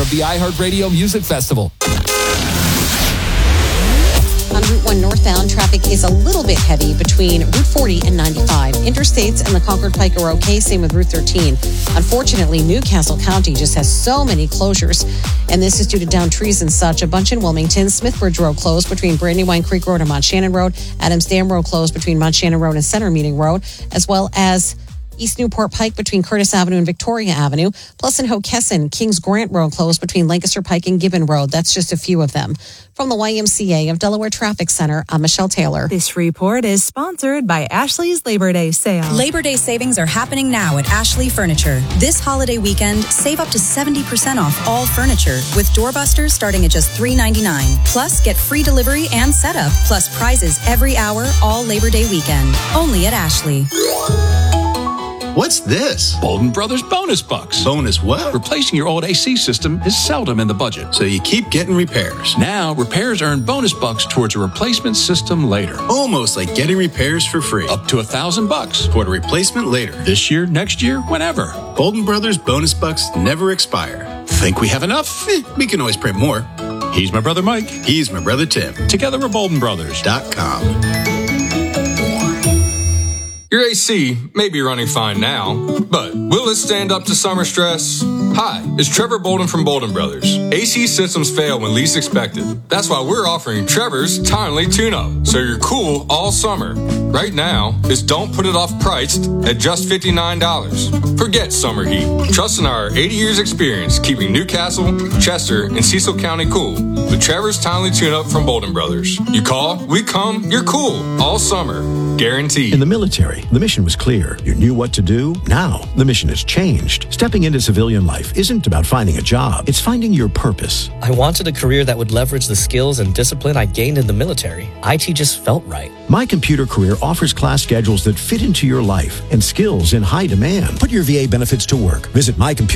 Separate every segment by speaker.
Speaker 1: of the iHeartRadio Music Festival.
Speaker 2: On Route 1 northbound, traffic is a little bit heavy between Route 40 and 95. Interstates and the Concord Pike are okay, same with Route 13. Unfortunately, Newcastle County just has so many closures, and this is due to downed trees and such. A bunch in Wilmington. Smithbridge Road closed between Brandywine Creek Road and Mont Shannon Road. Adams Dam Road closed between Mont Shannon Road and Center Meeting Road, as well as East Newport Pike between Curtis Avenue and Victoria Avenue. Plus in Hockessin, Kings Grant Road closed between Lancaster Pike and Gibbon Road. That's just a few of them. From the YMCA of Delaware Traffic Center, I'm Michelle Taylor.
Speaker 3: This report is sponsored by Ashley's Labor Day sale.
Speaker 4: Labor Day savings are happening now at Ashley Furniture. This holiday weekend, save up to 70% off all furniture with doorbusters starting at just $3.99. Plus, get free delivery and setup, plus prizes every hour all Labor Day weekend. Only at Ashley.
Speaker 5: What's this?
Speaker 6: Bolden Brothers bonus bucks.
Speaker 5: Bonus what?
Speaker 6: Replacing your old AC system is seldom in the budget.
Speaker 5: So you keep getting repairs.
Speaker 6: Now, repairs earn bonus bucks towards a replacement system later.
Speaker 5: Almost like getting repairs for free.
Speaker 6: Up to $1,000
Speaker 5: toward a replacement later.
Speaker 6: This year, next year, whenever.
Speaker 5: Bolden Brothers bonus bucks never expire.
Speaker 6: Think we have enough?
Speaker 5: We can always print more.
Speaker 6: He's my brother Mike.
Speaker 5: He's my brother Tim.
Speaker 6: Together we're BoldenBrothers.com.
Speaker 7: Your AC may be running fine now, but will it stand up to summer stress? Hi, it's Trevor Bolden from Bolden Brothers. AC systems fail when least expected. That's why we're offering Trevor's Timely Tune-Up, so you're cool all summer. Right now is Don't Put It Off priced at just $59. Forget summer heat. Trust in our 80 years experience keeping Newcastle, Chester, and Cecil County cool with Trevor's Timely Tune-Up from Bolden Brothers. You call, we come, you're cool all summer. Guaranteed.
Speaker 8: In the military, the mission was clear. You knew what to do. Now, the mission has changed. Stepping into civilian life isn't about finding a job. It's finding your purpose.
Speaker 9: I wanted a career that would leverage the skills and discipline I gained in the military. IT just felt right.
Speaker 8: My Computer Career offers class schedules that fit into your life and skills in high demand. Put your VA benefits to work. Visit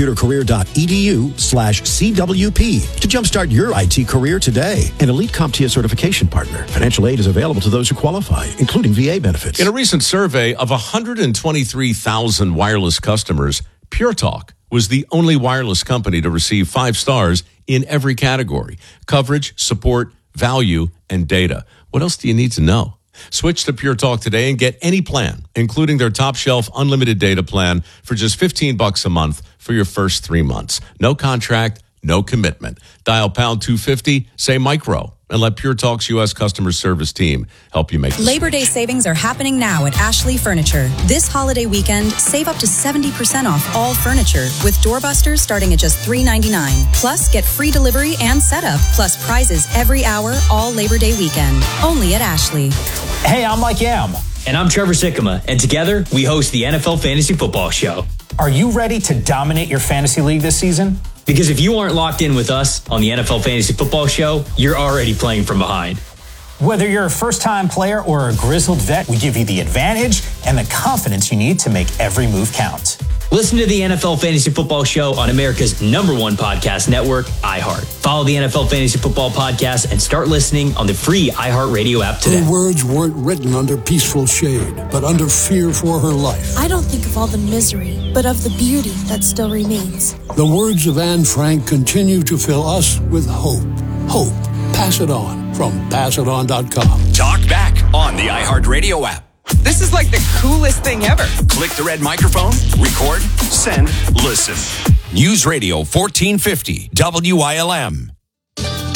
Speaker 8: mycomputercareer.edu/CWP to jumpstart your IT career today. An elite CompTIA certification partner. Financial aid is available to those who qualify, including VA benefits.
Speaker 10: In a recent survey of 123,000 wireless customers, Pure Talk was the only wireless company to receive 5 stars in every category: coverage, support, value, and data. What else do you need to know? Switch to Pure Talk today and get any plan, including their top shelf unlimited data plan for just $15 a month for your first 3 months. No contract, no commitment. Dial pound 250, say micro, and let Pure Talk's U.S. customer service team help you make the
Speaker 4: Labor Day savings are happening now at Ashley Furniture. This holiday weekend, save up to 70% off all furniture with doorbusters starting at just $3.99. Plus, get free delivery and setup, plus prizes every hour all Labor Day weekend. Only at Ashley.
Speaker 11: Hey, I'm Mike Yam.
Speaker 12: And I'm Trevor Sikkema, and together we host the NFL Fantasy Football Show.
Speaker 11: Are you ready to dominate your fantasy league this season?
Speaker 12: Because if you aren't locked in with us on the NFL Fantasy Football Show, you're already playing from behind.
Speaker 11: Whether you're a first-time player or a grizzled vet, we give you the advantage and the confidence you need to make every move count.
Speaker 12: Listen to the NFL Fantasy Football Show on America's #1 podcast network, iHeart. Follow the NFL Fantasy Football Podcast and start listening on the free iHeartRadio app today.
Speaker 13: Her words weren't written under peaceful shade, but under fear for her life.
Speaker 14: I don't think of all the misery, but of the beauty that still remains.
Speaker 13: The words of Anne Frank continue to fill us with hope. Hope. Pass it on from passiton.com.
Speaker 15: Talk back on the iHeartRadio app.
Speaker 16: This is like the coolest thing ever.
Speaker 15: Click the red microphone, record, send, listen. News Radio 1450 WILM.